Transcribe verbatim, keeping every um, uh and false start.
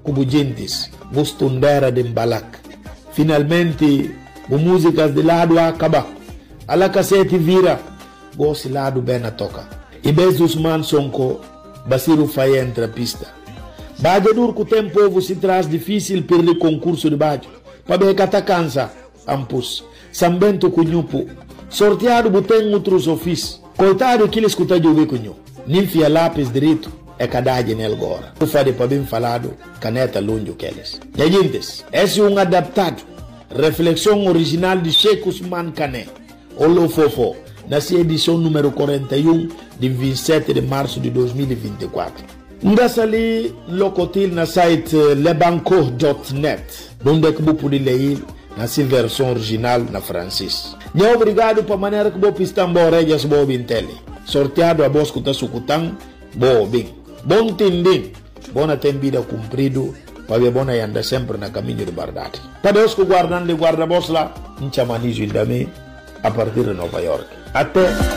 como gentes, gostondera de Balak. Finalmente, o músicas de lado acaba. A la cassete vira, gosto lado bem na toca. E bez Usman Sonko, Basiru Faye entra pista. Baja dur que o tempo se traz difícil perder concurso de bajo. Para ver que cansa, ampus. Sambento cunhupo. Sorteado botem outros ofícios. Coitado que ele escuta de ouvir cunhu. Ninfia lápis direito é cadade nele agora. O fade para bem falado, caneta longe que eles. E gente, esse é um adaptado. Reflexão original de Sheikh Usman Kané. Olo Fofo. Nessa edição número quarenta e um de vinte e sete de março de dois mil e vinte e quatro. Ngassa ali locotil na site lebanco ponto net, onde que você pode ler nessa versão original na francês. E obrigado para a maneira que você pista embora e as boas intele. Sorteado a bosco da sucutang, boa bem. Bom tendem, bona vida cumprido, para ver bona anda sempre na caminho de verdade. Para os que guardam de guarda-bos lá, em chamanizo ainda a partir de Nova York. Até